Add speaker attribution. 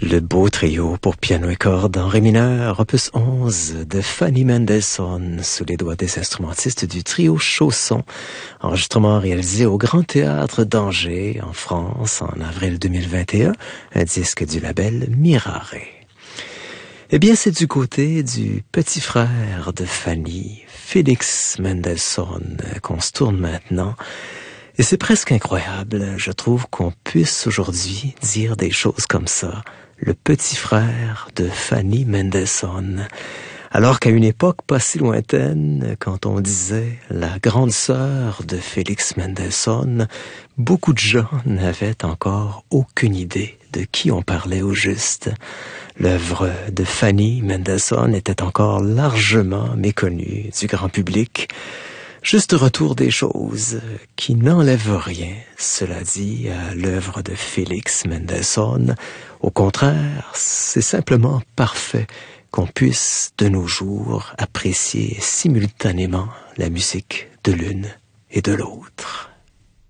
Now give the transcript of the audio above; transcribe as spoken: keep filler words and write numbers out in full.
Speaker 1: Le beau trio pour piano et cordes en ré mineur, opus onze de Fanny Mendelssohn, sous les doigts des instrumentistes du trio Chausson, enregistrement réalisé au Grand Théâtre d'Angers, en France, en avril deux mille vingt et un, un disque du label Mirare. Eh bien, c'est du côté du petit frère de Fanny, Félix Mendelssohn, qu'on se tourne maintenant. Et c'est presque incroyable, je trouve, qu'on puisse aujourd'hui dire des choses comme ça. Le petit frère de Fanny Mendelssohn. Alors qu'à une époque pas si lointaine, quand on disait la grande sœur de Félix Mendelssohn, beaucoup de gens n'avaient encore aucune idée de qui on parlait au juste. L'œuvre de Fanny Mendelssohn était encore largement méconnue du grand public. Juste retour des choses qui n'enlèvent rien, cela dit, à l'œuvre de Félix Mendelssohn. Au contraire, c'est simplement parfait qu'on puisse de nos jours apprécier simultanément la musique de l'une et de l'autre.